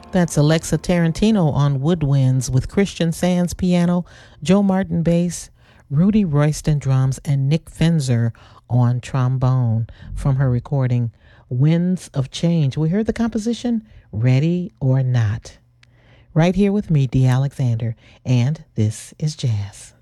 That's Alexa Tarantino on woodwinds with Christian Sands piano, Joe Martin bass, Rudy Royston drums, and Nick Fenzer on trombone from her recording Winds of Change. We heard the composition Ready or Not. Right here with me, Dee Alexander, and this is Jazz.